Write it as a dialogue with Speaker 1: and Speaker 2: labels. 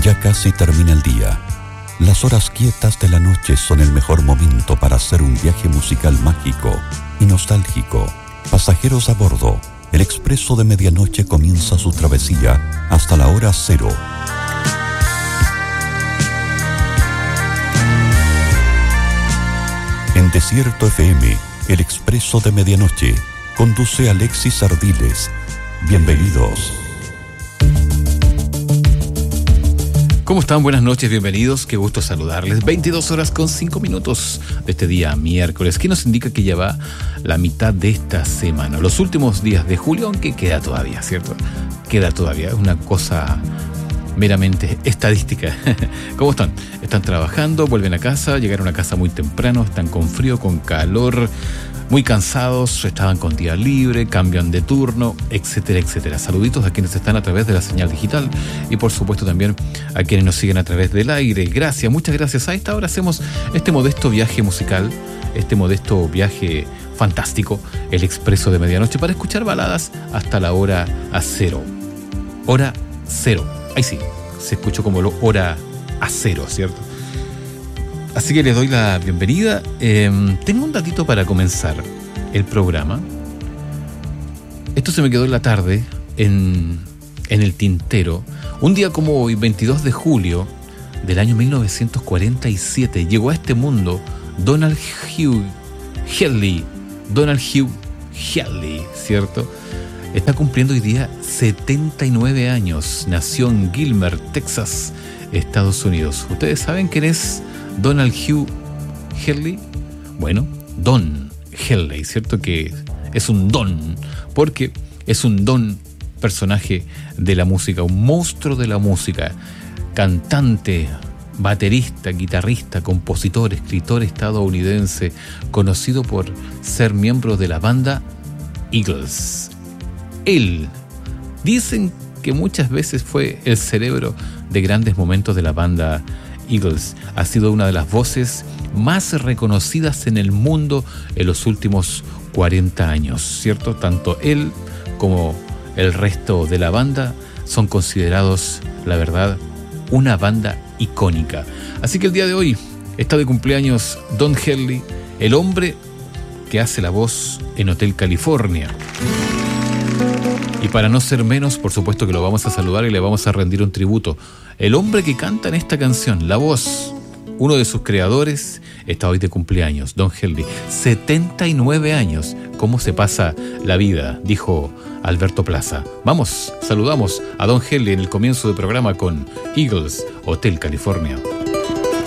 Speaker 1: Ya casi termina el día. Las horas quietas de la noche son el mejor momento para hacer un viaje musical mágico y nostálgico. Pasajeros a bordo, el expreso de medianoche comienza su travesía hasta la hora cero. En Desierto FM, el expreso de medianoche, conduce Alexis Ardiles. Bienvenidos.
Speaker 2: ¿Cómo están? Buenas noches, bienvenidos. Qué gusto saludarles. 22 horas con 5 minutos de este día miércoles, que nos indica que ya va la mitad de esta semana. Los últimos días de julio, aunque queda todavía, ¿cierto? Queda todavía. Es una cosa meramente estadística. ¿Cómo están? ¿Están trabajando? ¿Vuelven a casa? ¿Llegaron a casa muy temprano? ¿Están con frío, con calor? Muy cansados, estaban con día libre, cambian de turno, etcétera, etcétera. Saluditos a quienes están a través de la señal digital y por supuesto también a quienes nos siguen a través del aire. Gracias, muchas gracias. A esta hora hacemos este modesto viaje musical, este modesto viaje fantástico, el expreso de medianoche, para escuchar baladas hasta la hora a cero. Hora cero. Ahí sí, se escuchó como lo hora a cero, ¿cierto? Así que les doy la bienvenida. Tengo un datito para comenzar el programa. Esto se me quedó en la tarde, en el tintero. Un día como hoy, 22 de julio del año 1947, llegó a este mundo Donald Hugh Hedley. Donald Hugh Hedley, ¿cierto? Está cumpliendo hoy día 79 años. Nació en Gilmer, Texas, Estados Unidos. ¿Ustedes saben quién es Donald Hugh Hedley? Bueno, Don Hedley, ¿cierto? Que es un don, porque es un don personaje de la música, un monstruo de la música, cantante, baterista, guitarrista, compositor, escritor estadounidense, conocido por ser miembro de la banda Eagles. Él, dicen que muchas veces fue el cerebro de grandes momentos de la banda Eagles. Ha sido una de las voces más reconocidas en el mundo en los últimos 40 años, ¿cierto? Tanto él como el resto de la banda son considerados, la verdad, una banda icónica. Así que el día de hoy está de cumpleaños Don Hedley, el hombre que hace la voz en Hotel California. Y para no ser menos, por supuesto que lo vamos a saludar y le vamos a rendir un tributo. El hombre que canta en esta canción, la voz, uno de sus creadores, está hoy de cumpleaños, Don Hedley. 79 años. ¿Cómo se pasa la vida?, dijo Alberto Plaza. Vamos, saludamos a Don Hedley en el comienzo del programa con Eagles, Hotel California.